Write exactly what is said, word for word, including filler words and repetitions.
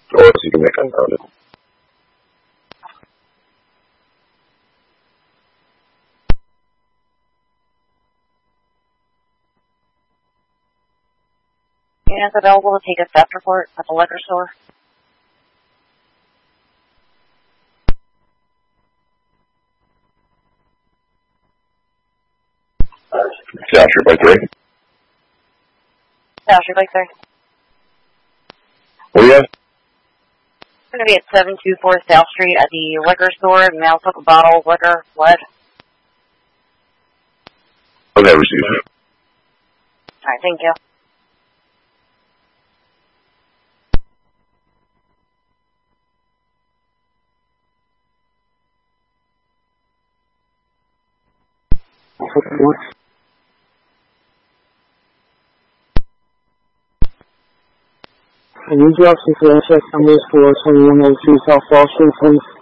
Or else you can make unfounded. And it's available to take a theft report at the liquor store. South Street by three. South Street by three. What do you have? We're going to be at seven two four South Street at the liquor store, and now took a bottle of liquor, lead. Okay, received. Alright, thank you. Can you drop some flash numbers for twenty-one oh two South Wall Street, please?